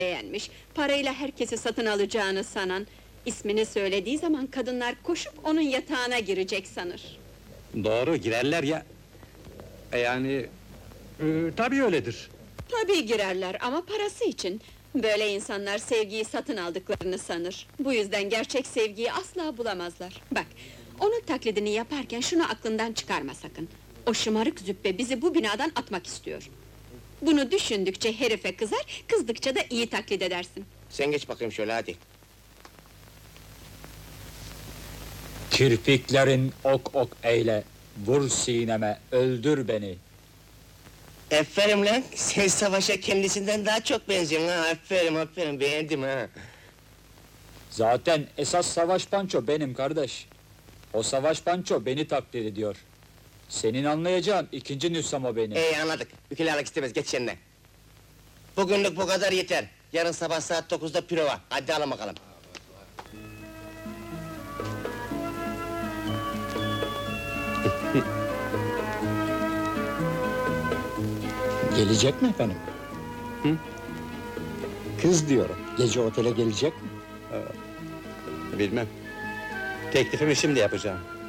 beğenmiş, parayla herkesi satın alacağını sanan, ismini söylediği zaman kadınlar koşup onun yatağına girecek sanır. Doğru, girerler ya. Yani... tabii öyledir. Tabii girerler ama parası için. Böyle insanlar sevgiyi satın aldıklarını sanır. Bu yüzden gerçek sevgiyi asla bulamazlar. Bak, onun taklidini yaparken şunu aklından çıkarma sakın. O şımarık züppe bizi bu binadan atmak istiyor. Bunu düşündükçe herife kızar, kızdıkça da iyi taklit edersin. Sen geç bakayım şöyle hadi. Kirpiklerin ok ok eyle, vur sineme, öldür beni. Aferin lan, sen Savaş'a kendisinden daha çok benziyorsun ha, aferin, beğendim ha. Zaten esas Savaş Panço benim kardeş. O Savaş Panço beni taklit ediyor. Senin anlayacağın ikinci nüsham o benim. Anladık, ukalalık istemez, geç yerine. Bugünlük bu kadar yeter. Yarın sabah saat 9'da prova, hadi alın bakalım. Gelecek mi efendim? Hı? Kız diyorum, gece otele gelecek mi? Bilmem. Teklifimi şimdi yapacağım.